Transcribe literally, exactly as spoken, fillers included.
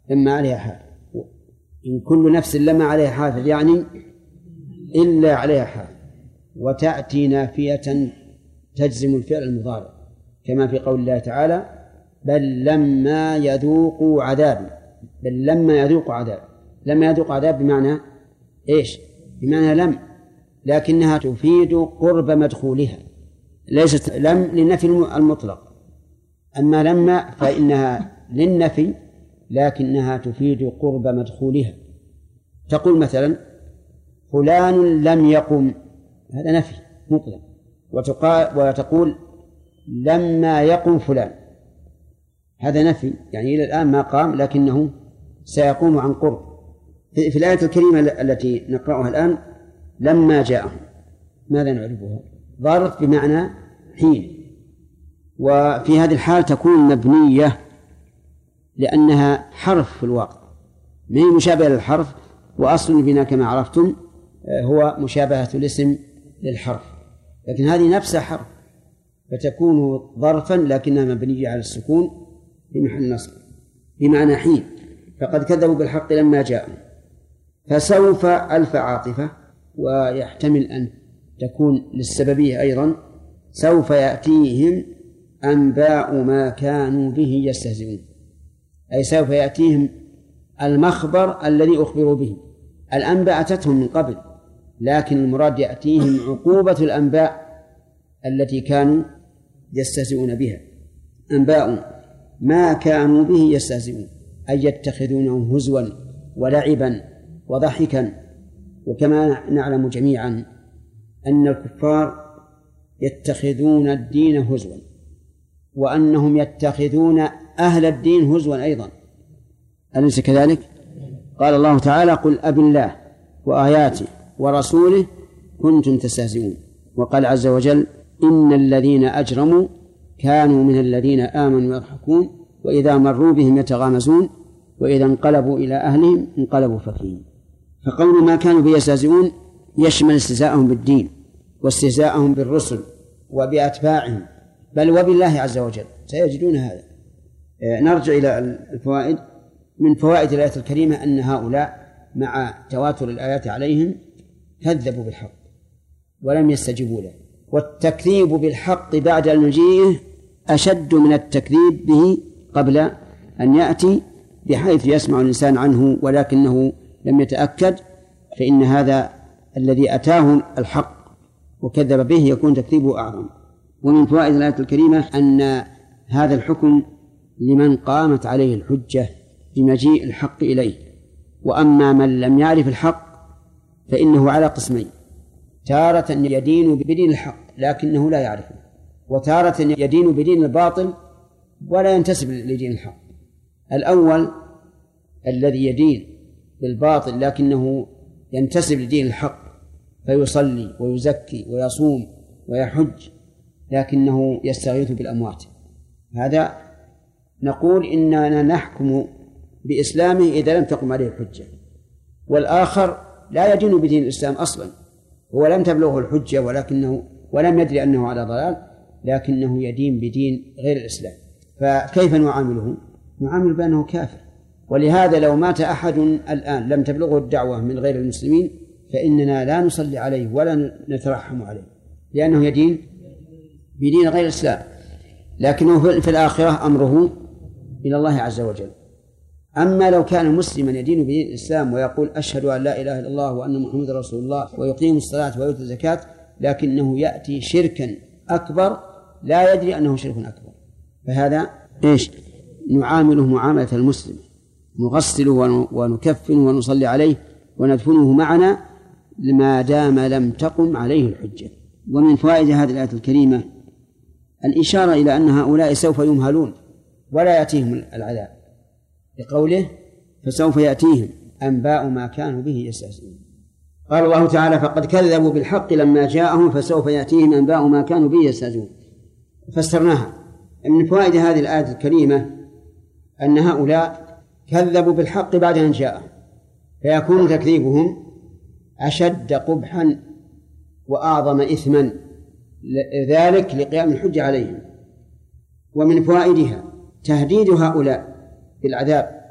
لما عليها حافظ. إن كل نفس لما عليها حافظ يعني إلا عليها حافظ. وتأتي نافية تجزم الفعل المضارع كما في قول الله تعالى بل لما يذوقوا عذاب. بل لما يذوقوا عذاب. لما يذوقوا عذاب بمعنى إيش؟ بمعنى لم، لكنها تفيد قرب مدخولها، ليست لم للنفي المطلق. أما لما فإنها للنفي لكنها تفيد قرب مدخولها. تقول مثلا فلان لم يقم، هذا نفي مطلق. وتقول لما يقم فلان، هذا نفي يعني إلى الآن ما قام لكنه سيقوم عن قرب. في الآية الكريمة التي نقرأها الآن لما جاءهم، ماذا نعرفها؟ ظرف بمعنى حين، وفي هذه الحال تكون مبنية لأنها حرف في الواقع، ما هي مشابهة للحرف، وأصل البناء كما عرفتم هو مشابهة الاسم للحرف، لكن هذه نفسها حرف فتكون ظرفا لكنها مبنية على السكون في محل نصب بمعنى حين. فقد كذبوا بالحق لما جاءهم. فسوف ألف عاطفة، ويحتمل أن تكون للسببية أيضا. سوف يأتيهم أنباء ما كانوا به يستهزئون، أي سوف يأتيهم المخبر الذي أخبروا به. الأنباء أتتهم من قبل، لكن المراد يأتيهم عقوبة الأنباء التي كانوا يستهزئون بها. أنباء ما كانوا به يستهزئون أي يتخذونه هزوا ولعبا وضحكا. وكما نعلم جميعا أن الكفار يتخذون الدين هزوا، وأنهم يتخذون أهل الدين هزوا أيضا، أليس كذلك؟ قال الله تعالى قل أب الله وآياته ورسوله كنتم تستهزئون. وقال عز وجل إن الذين أجرموا كانوا من الذين آمنوا يضحكون وإذا مروا بهم يتغامزون وإذا انقلبوا إلى أهلهم انقلبوا فكهين. فقول ما كانوا به يستهزئون يشمل استهزاءهم بالدين واستهزاءهم بالرسل وبأتباعهم بل وبالله عز وجل، سيجدون هذا. نرجع إلى الفوائد. من فوائد الآية الكريمة أن هؤلاء مع تواتر الآيات عليهم كذبوا بالحق ولم يستجيبوا له، والتكذيب بالحق بعد المجيء أشد من التكذيب به قبل أن يأتي، بحيث يسمع الإنسان عنه ولكنه لم يتأكد، فإن هذا الذي أتاه الحق وكذب به يكون تكذيبه أعظم. ومن فوائد الآية الكريمة أن هذا الحكم لمن قامت عليه الحجة بمجيء الحق إليه. وأما من لم يعرف الحق فإنه على قسمين: تارة يدين بدين الحق لكنه لا يعرفه، وتارة يدين بدين الباطل ولا ينتسب لدين الحق. الأول الذي يدين بالباطل لكنه ينتسب لدين الحق فيصلي ويزكي ويصوم ويحج لكنه يستغيث بالأموات، هذا نقول إننا نحكم بإسلامه إذا لم تقم عليه الحجة. والآخر لا يدين بدين الإسلام أصلا، هو لم تبلغه الحجة ولكنه ولم يدري أنه على ضلال لكنه يدين بدين غير الإسلام، فكيف نعامله؟ نعامل بأنه كافر. ولهذا لو مات أحد الآن لم تبلغه الدعوة من غير المسلمين فإننا لا نصلي عليه ولا نترحم عليه، لأنه يدين بدين غير الإسلام، لكنه في الآخرة أمره إلى الله عز وجل. أما لو كان مسلما يدين بدين الإسلام ويقول أشهد أن لا إله إلا الله وأن محمد رسول الله ويقيم الصلاة ويؤتي الزكاة لكنه يأتي شركا أكبر لا يدري أنه شرك أكبر، فهذا إيش؟ نعامله معاملة المسلم، نغسله ونكفنه ونصلي عليه وندفنه معنا ما دام لم تقم عليه الحجة. ومن فوائد هذه الآية الكريمة الإشارة إلى أن هؤلاء سوف يمهلون ولا يأتيهم العذاب، بقوله فسوف يأتيهم أنباء ما كانوا به يستهزئون. قال الله تعالى فقد كذبوا بالحق لما جاءهم فسوف يأتيهم أنباء ما كانوا به يستهزئون. فسرناها. من فوائد هذه الآية الكريمة أن هؤلاء كذبوا بالحق بعد أن جاءهم، فيكون تكذيبهم أشد قبحا وأعظم إثما، ذلك لقيام الحجة عليهم. ومن فوائدها تهديد هؤلاء بالعذاب